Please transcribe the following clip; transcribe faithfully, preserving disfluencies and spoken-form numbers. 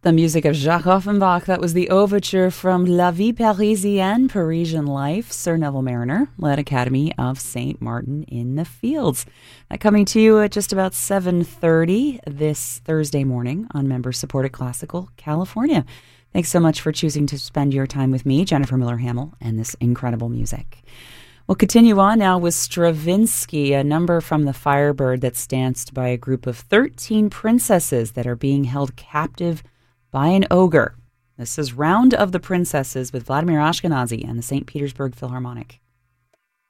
The music of Jacques Offenbach. That was the overture from La Vie Parisienne, Parisian Life, Sir Neville Mariner, led Academy of Saint Martin in the Fields. That coming to you at just about seven thirty this Thursday morning on member-supported Classical California. Thanks so much for choosing to spend your time with me, Jennifer Miller-Hamill, and this incredible music. We'll continue on now with Stravinsky, a number from the Firebird that's danced by a group of thirteen princesses that are being held captive by an ogre. This is Round of the Princesses with Vladimir Ashkenazy and the Saint Petersburg Philharmonic.